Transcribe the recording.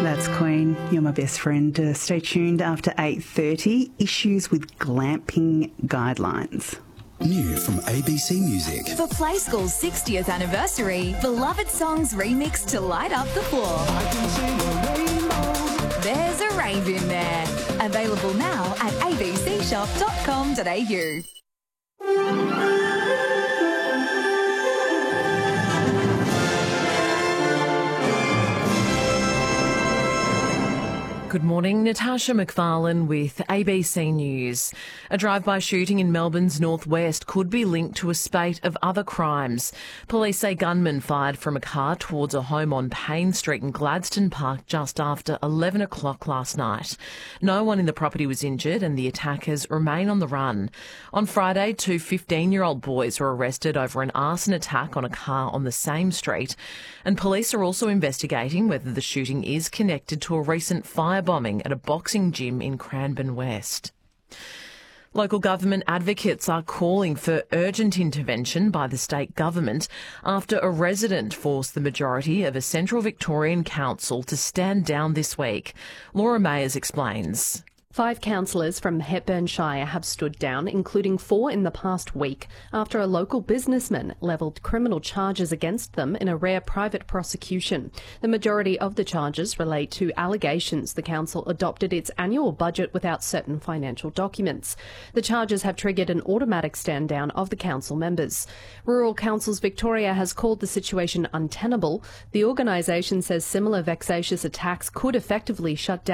That's Queen, You're My Best Friend. Stay tuned after 8:30. Issues with glamping guidelines. New from ABC Music. For Play School's 60th anniversary, beloved songs remixed to light up the floor. I can see a rainbow. There's a rave in there. Available now at abcshop.com.au. Good morning, Natasha McFarlane with ABC News. A drive-by shooting in Melbourne's northwest could be linked to a spate of other crimes. Police say gunmen fired from a car towards a home on Payne Street in Gladstone Park just after 11 o'clock last night. No one in the property was injured and the attackers remain on the run. On Friday, two 15-year-old boys were arrested over an arson attack on a car on the same street, and police are also investigating whether the shooting is connected to a recent firebombing at a boxing gym in Cranbourne West. Local government advocates are calling for urgent intervention by the state government after a resident forced the majority of a Central Victorian council to stand down this week. Laura Mayers explains. 5 councillors from Hepburn Shire have stood down, including 4 in the past week, after a local businessman levelled criminal charges against them in a rare private prosecution. The majority of the charges relate to allegations the council adopted its annual budget without certain financial documents. The charges have triggered an automatic stand down of the council members. Rural Councils Victoria has called the situation untenable. The organisation says similar vexatious attacks could effectively shut down